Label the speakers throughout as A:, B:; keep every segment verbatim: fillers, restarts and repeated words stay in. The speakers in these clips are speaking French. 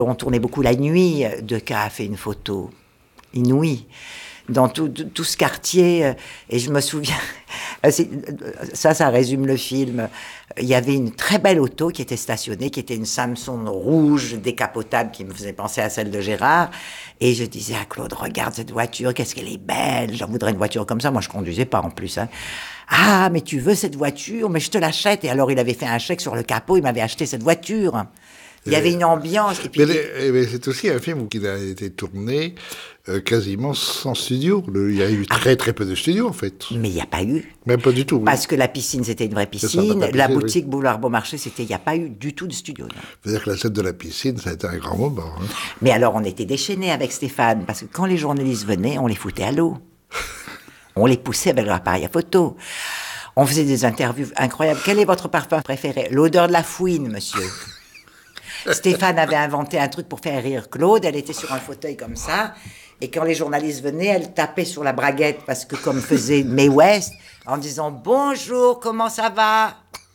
A: On tournait beaucoup la nuit. Decaux a fait une photo inouïe dans tout, tout, tout ce quartier. Et je me souviens, ça, ça résume le film. Il y avait une très belle auto qui était stationnée, qui était une Samsung rouge décapotable qui me faisait penser à celle de Gérard. Et je disais à Claude, regarde cette voiture, qu'est-ce qu'elle est belle. J'en voudrais une voiture comme ça. Moi, je conduisais pas en plus. Hein. Ah, mais tu veux cette voiture? Mais je te l'achète. Et alors, il avait fait un chèque sur le capot. Il m'avait acheté cette voiture. Il y avait une ambiance. Et puis,
B: mais, les, mais c'est aussi un film qui a été tourné euh, quasiment sans studio. Le, il y a eu très très peu de studios en fait.
A: Mais il n'y a pas eu.
B: Même pas du tout.
A: Parce
B: oui.
A: que la piscine, c'était une vraie piscine. Ça, la boutique oui. Boulevard Beaumarchais, c'était. Il n'y a pas eu du tout de studio.
B: C'est-à-dire que la scène de la piscine, ça a été un grand moment. Hein.
A: Mais alors, on était déchaînés avec Stéphane, parce que quand les journalistes venaient, on les foutait à l'eau. On les poussait avec leur appareil à photo. On faisait des interviews incroyables. Quel est votre parfum préféré? L'odeur de la fouine, monsieur. Stéphane avait inventé un truc pour faire rire Claude. Elle était sur un fauteuil comme ça. Et quand les journalistes venaient, elle tapait sur la braguette, parce que comme faisait Mae West, en disant « Bonjour, comment ça va ?»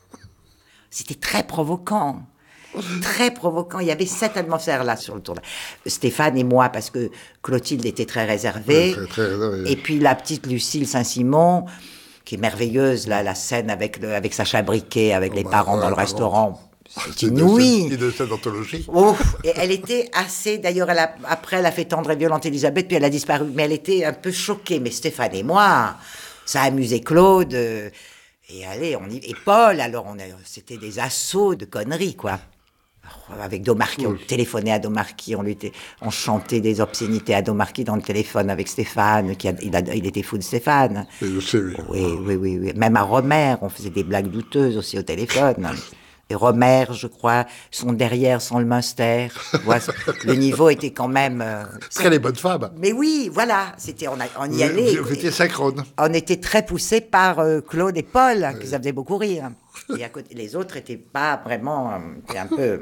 A: C'était très provoquant. Très provoquant. Il y avait cette atmosphère-là sur le tournage. Stéphane et moi, parce que Clotilde était très réservée.
B: Oui, très, très, oui.
A: Et puis la petite Lucille Saint-Simon, qui est merveilleuse, là, la scène avec, le, avec Sacha Briquet, avec oh, les bah, parents ouais, dans le restaurant.
B: C'est inouï. Une scène d'anthologie.
A: Ouf. Et elle était assez... D'ailleurs, elle a, après, elle a fait Tendre et violente Elisabeth, puis elle a disparu. Mais elle était un peu choquée. Mais Stéphane et moi, ça amusait Claude. Euh, et allez, on y... Et Paul, alors, on a, c'était des assauts de conneries, quoi. Avec Domarqui, on téléphonait à Domarqui, on, lui était, on chantait des obscénités à Domarqui dans le téléphone avec Stéphane, qui a, il, a, il était fou de Stéphane.
B: Je sais, oui.
A: Oui, oui, oui, oui. Même à Romer, on faisait des blagues douteuses aussi au téléphone. Et Romer, je crois, sont derrière sans le Munster. Ouais, le niveau était quand même... Euh,
B: très les bonnes femmes.
A: Mais oui, voilà, c'était, on, a, on y allait.
B: Vous étiez synchrone.
A: On était très poussés par euh, Claude et Paul, oui. qui ça faisait beaucoup rire. Et à côté, les autres n'étaient pas vraiment... Euh, un peu...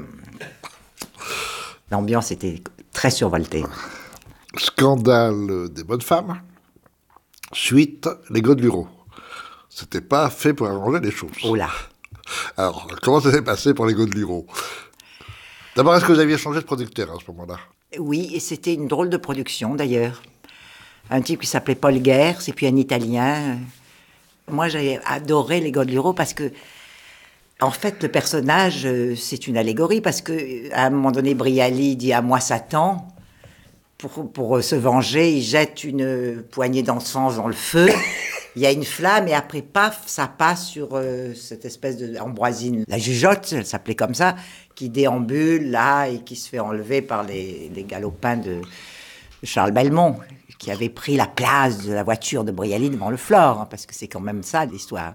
A: L'ambiance était très survoltée.
B: Scandale des bonnes femmes. Suite, les Godelureau. C'était pas fait pour arranger les choses.
A: Oh là.
B: Alors, comment ça s'est passé pour les Godelureau? D'abord, est-ce que vous aviez changé de producteur à ce moment-là?
A: Oui, et c'était une drôle de production, d'ailleurs. Un type qui s'appelait Paul Guers, et puis un Italien. Moi, j'avais adoré les Godelureau parce que, en fait, le personnage, c'est une allégorie, parce qu'à un moment donné, Brialy dit « à moi Satan ». Pour, pour se venger, il jette une poignée d'encens dans le feu. Il y a une flamme et après, paf, ça passe sur euh, cette espèce d'ambroisine. La jugeote, elle s'appelait comme ça, qui déambule là et qui se fait enlever par les, les galopins de, de Charles Belmont, qui avait pris la place de la voiture de Brialy devant le Flore, hein, parce que c'est quand même ça l'histoire.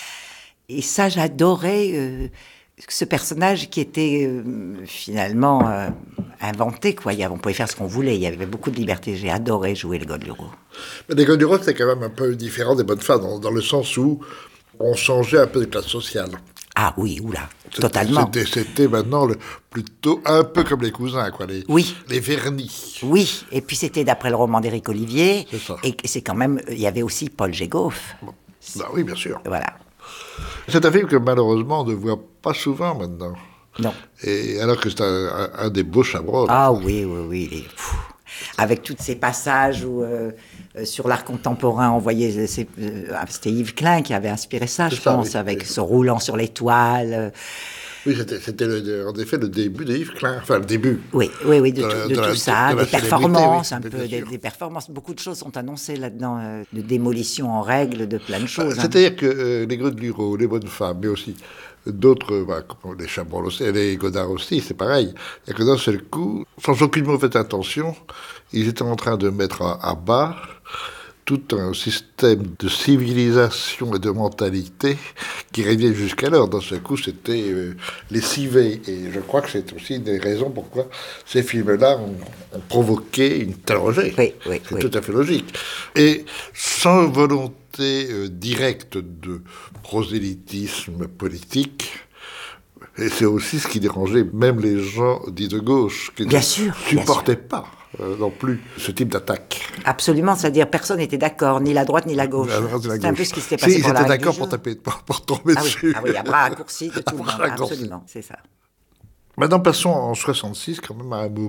A: Et ça, j'adorais euh, ce personnage qui était euh, finalement euh, inventé, quoi. On pouvait faire ce qu'on voulait, il y avait beaucoup de liberté. J'ai adoré jouer les Godelureau.
B: Mais les Godelureau, c'était quand même un peu différent des bonnes femmes, dans, dans le sens où on changeait un peu de classe sociale.
A: Ah oui, oula,
B: c'était,
A: totalement.
B: C'était, c'était maintenant le, plutôt un peu comme les cousins, quoi, les,
A: oui.
B: les vernis.
A: Oui, et puis c'était d'après le roman d'Éric Olivier.
B: C'est ça.
A: Et c'est quand même, il y avait aussi Paul Gégoff.
B: Bon. Bah oui, bien sûr.
A: Voilà.
B: C'est un film que malheureusement on ne voit pas souvent maintenant.
A: Non.
B: Et alors que c'est un, un, un des beaux Chabrol.
A: Ah enfin. oui, oui, oui. Les... Avec tous ces passages où, euh, euh, sur l'art contemporain, on voyait... Euh, c'était Yves Klein qui avait inspiré ça, c'est je ça, pense, oui, avec oui. ce roulant sur l'étoile. Euh...
B: Oui, c'était, c'était le, en effet le début de Yves Klein. Enfin, le début.
A: Oui, oui, oui, de, de, de, de tout la, ça, de des performances, oui, un peu, des, des performances. Beaucoup de choses sont annoncées là-dedans, euh, de démolition en règle, de plein de choses.
B: Bah, c'est-à-dire hein. que euh, les Godelureau, les bonnes femmes, mais aussi d'autres, bah, les Chabrol aussi, les Godard aussi, c'est pareil. Et que d'un seul coup, sans aucune mauvaise intention, ils étaient en train de mettre à, à bas tout un système de civilisation et de mentalité qui régnait jusqu'alors. D'un seul coup, c'était euh, lessivé. Et je crois que c'est aussi une des raisons pourquoi ces films-là ont, ont provoqué une telle rejet.
A: Oui, oui,
B: c'est
A: oui.
B: tout à fait logique. Et sans volonté euh, directe de prosélytisme politique, et c'est aussi ce qui dérangeait même les gens dits de gauche, qui
A: bien
B: ne
A: sûr,
B: supportaient
A: bien sûr.
B: pas euh, non plus ce type d'attaque.
A: Absolument, c'est-à-dire personne n'était d'accord, ni la droite ni la gauche. C'est un peu ce qui s'était passé
B: si,
A: pour la
B: règle d'accord pour taper, pour, pour tomber
A: ah
B: dessus.
A: Oui, ah oui, à bras raccourcis de tout le monde, absolument, c'est ça.
B: Maintenant, passons en soixante-six, quand même, à un